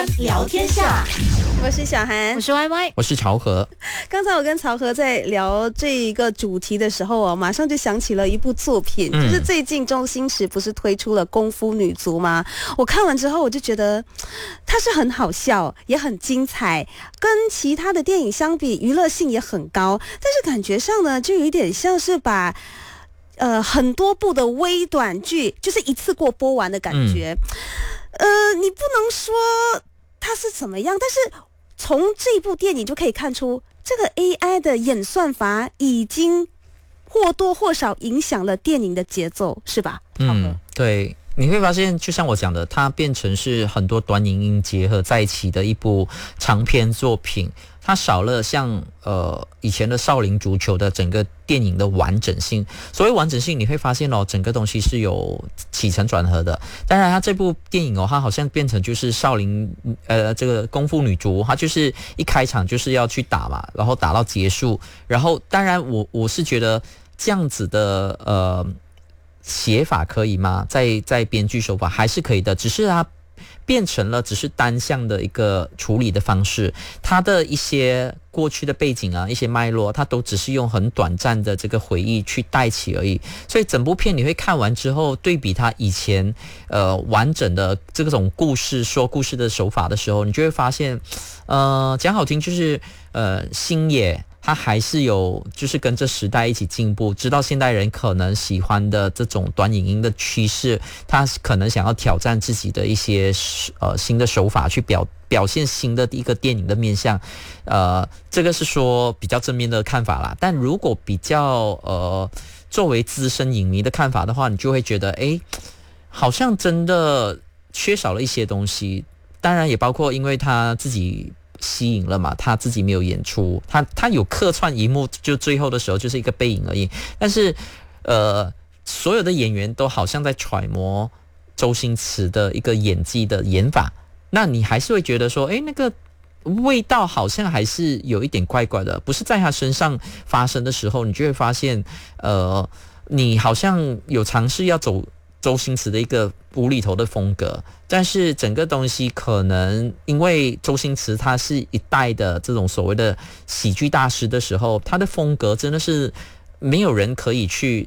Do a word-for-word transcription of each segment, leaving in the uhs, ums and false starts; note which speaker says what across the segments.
Speaker 1: 聊天下，
Speaker 2: 我是小涵，
Speaker 1: 我是 Y Y，
Speaker 3: 我是曹和。
Speaker 2: 刚才我跟曹和在聊这一个主题的时候啊，马上就想起了一部作品，嗯、就是最近周星驰不是推出了《功夫女足》吗？我看完之后我就觉得它是很好笑，也很精彩，跟其他的电影相比，娱乐性也很高，但是感觉上呢，就有一点像是把呃很多部的微短剧，就是一次过播完的感觉。嗯、呃，你不能说它是怎么样，但是从这部电影就可以看出，这个 A I 的演算法已经或多或少影响了电影的节奏，是吧？
Speaker 3: 嗯，对。你会发现，就像我讲的，它变成是很多短影音结合在一起的一部长篇作品。它少了像呃以前的少林足球的整个电影的完整性。所谓完整性，你会发现哦，整个东西是有起承转合的。当然，它这部电影哦，它好像变成就是少林呃这个功夫女足，它就是一开场就是要去打嘛，然后打到结束。然后，当然我我是觉得这样子的呃写法可以吗？在在编剧手法还是可以的，只是它变成了只是单向的一个处理的方式，它的一些过去的背景啊，一些脉络，它都只是用很短暂的这个回忆去带起而已。所以整部片你会看完之后，对比它以前呃完整的这种故事说故事的手法的时候，你就会发现，呃，讲好听就是呃星野。他还是有就是跟着时代一起进步，知道现代人可能喜欢的这种短影音的趋势，他可能想要挑战自己的一些呃新的手法，去表表现新的一个电影的面向。呃，这个是说比较正面的看法啦。但如果比较呃作为资深影迷的看法的话，你就会觉得，诶，好像真的缺少了一些东西。当然也包括因为他自己吸引了嘛，他自己没有演出，他他有客串一幕，就最后的时候就是一个背影而已。但是，呃，所有的演员都好像在揣摩周星驰的一个演技的演法，那你还是会觉得说，诶，那个味道好像还是有一点怪怪的，不是在他身上发生的时候，你就会发现，呃，你好像有尝试要走周星驰的一个无厘头的风格，但是整个东西可能因为周星驰他是一代的这种所谓的喜剧大师的时候，他的风格真的是没有人可以去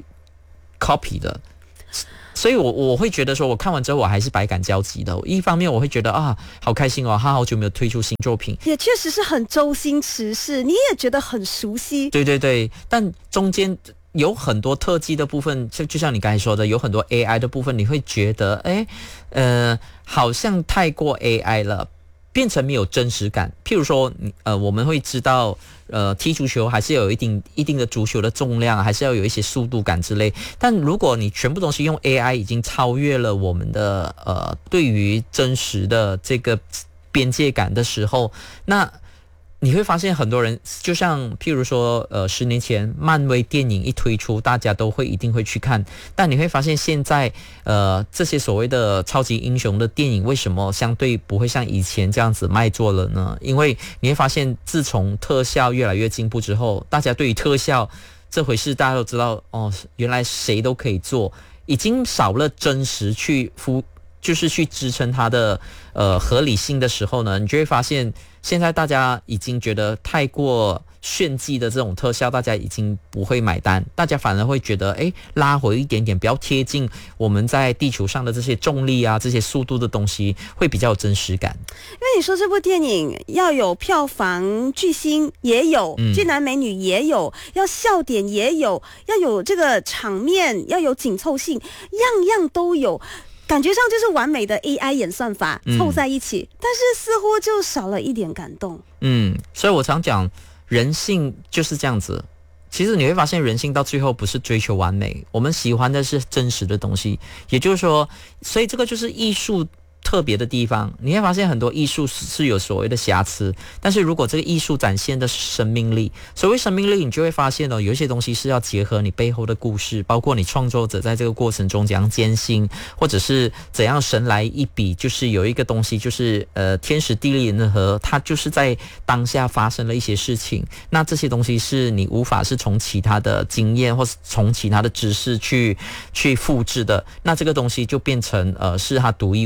Speaker 3: copy 的。所以我我会觉得说，我看完之后我还是百感交集的。一方面我会觉得啊，好开心哦，他好久没有推出新作品，
Speaker 2: 也确实是很周星驰式，你也觉得很熟悉。
Speaker 3: 对对对，但中间有很多特技的部分，就就像你刚才说的，有很多 A I 的部分，你会觉得，哎，呃，好像太过 A I 了，变成没有真实感。譬如说，呃，我们会知道，呃，踢足球还是要有一定一定的足球的重量，还是要有一些速度感之类。但如果你全部东西用 A I， 已经超越了我们的呃对于真实的这个边界感的时候，那你会发现很多人，就像譬如说，呃，十年前漫威电影一推出，大家都会一定会去看。但你会发现现在，呃，这些所谓的超级英雄的电影，为什么相对不会像以前这样子卖座了呢？因为你会发现，自从特效越来越进步之后，大家对于特效这回事，大家都知道，哦，原来谁都可以做，已经少了真实去敷。就是去支撑它的呃合理性的时候呢，你就会发现现在大家已经觉得太过炫技的这种特效，大家已经不会买单，大家反而会觉得，哎，拉回一点点，比较贴近我们在地球上的这些重力啊，这些速度的东西，会比较有真实感。
Speaker 2: 因为你说这部电影要有票房巨星也有，嗯、俊男美女也有，要笑点也有，要有这个场面，要有紧凑性，样样都有。感觉上就是完美的 A I 演算法凑在一起，嗯、但是似乎就少了一点感动。
Speaker 3: 嗯，所以我常讲人性就是这样子。其实你会发现人性到最后不是追求完美，我们喜欢的是真实的东西。也就是说，所以这个就是艺术特别的地方。你会发现很多艺术是有所谓的瑕疵，但是如果这个艺术展现的是生命力，所谓生命力，你就会发现哦，有一些东西是要结合你背后的故事，包括你创作者在这个过程中怎样艰辛，或者是怎样神来一笔，就是有一个东西就是呃天时地利人和，它就是在当下发生了一些事情。那这些东西是你无法是从其他的经验或是从其他的知识去去复制的，那这个东西就变成呃是它独一无二的印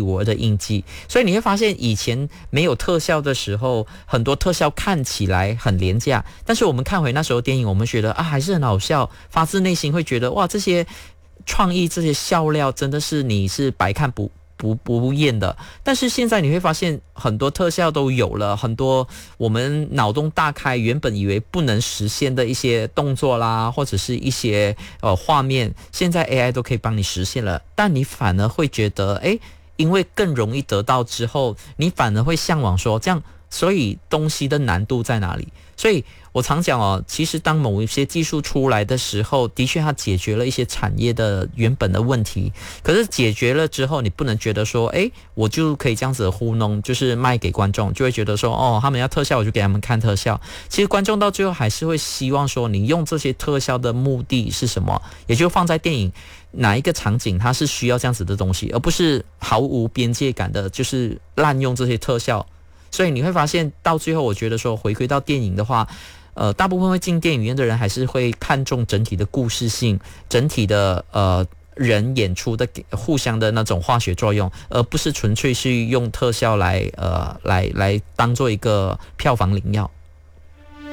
Speaker 3: 印记。所以你会发现以前没有特效的时候，很多特效看起来很廉价，但是我们看回那时候电影，我们觉得啊还是很好笑，发自内心会觉得哇，这些创意这些笑料真的是你是白看不不不厌的。但是现在你会发现很多特效都有了，很多我们脑洞大开，原本以为不能实现的一些动作啦，或者是一些呃画面，现在 A I 都可以帮你实现了。但你反而会觉得，诶，因为更容易得到之后，你反而会向往说这样，所以东西的难度在哪里？所以我常讲哦，其实当某一些技术出来的时候，的确它解决了一些产业的原本的问题。可是解决了之后，你不能觉得说，诶，我就可以这样子的糊弄，就是卖给观众，就会觉得说，哦，他们要特效，我就给他们看特效。其实观众到最后还是会希望说，你用这些特效的目的是什么？也就放在电影哪一个场景，它是需要这样子的东西，而不是毫无边界感的，就是滥用这些特效。所以你会发现到最后，我觉得说回归到电影的话，呃，大部分会进电影院的人还是会看重整体的故事性，整体的呃人演出的互相的那种化学作用，而不是纯粹是用特效来呃来来当做一个票房灵药。